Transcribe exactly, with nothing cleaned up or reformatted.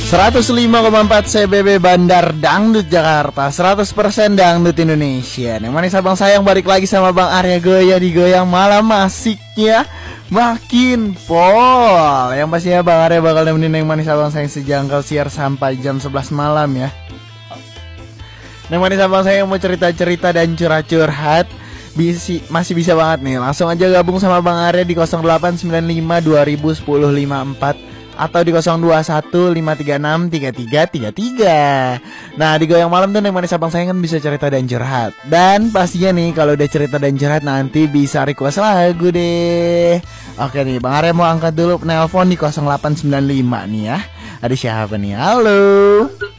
seratus lima koma empat C B B Bandar Dangdut Jakarta, seratus persen Dangdut Indonesia. Yang manis abang sayang balik lagi sama Bang Arya Goya di Goyang Malam, asiknya makin pol. Yang pastinya Bang Arya bakal nemenin yang manis abang sayang sejangkau siar sampai jam sebelas malam ya. Yang manis abang sayang mau cerita-cerita dan curhat-curhat Bisi, masih bisa banget nih. Langsung aja gabung sama Bang Arya di nol delapan sembilan lima dua nol nol nol lima empat atau di nol dua satu lima tiga enam tiga tiga tiga tiga. Nah, di Goyang Malam tuh yang manis abang sayang kan bisa cerita dan curhat. Dan pastinya nih kalau udah cerita dan curhat nanti bisa request lagu deh. Oke nih, Bang Arya mau angkat dulu nelpon di nol delapan sembilan lima nih ya. Ada siapa nih? Halo.